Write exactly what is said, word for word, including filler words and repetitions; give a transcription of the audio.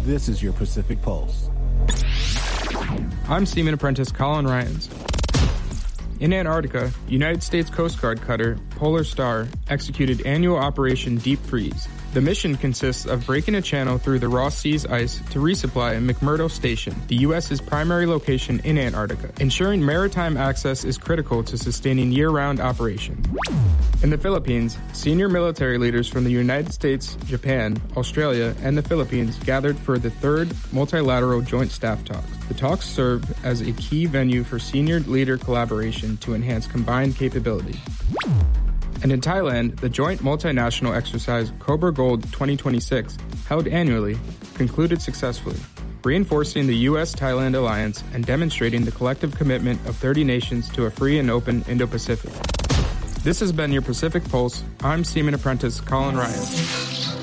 This is your Pacific Pulse. I'm Seaman Apprentice Colin Ryans. In Antarctica, United States Coast Guard cutter Polar Star executed annual Operation Deep Freeze. The mission consists of breaking a channel through the Ross Sea's ice to resupply McMurdo Station, the U S's primary location in Antarctica. Ensuring maritime access is critical to sustaining year-round operation. In the Philippines, senior military leaders from the United States, Japan, Australia, and the Philippines gathered for the third multilateral joint staff talks. The talks served as a key venue for senior leader collaboration to enhance combined capability. And in Thailand, the joint multinational exercise Cobra Gold twenty twenty-six, held annually, concluded successfully, reinforcing the U S Thailand alliance and demonstrating the collective commitment of thirty nations to a free and open Indo-Pacific. This has been your Pacific Pulse. I'm Seaman Apprentice Colin Ryan.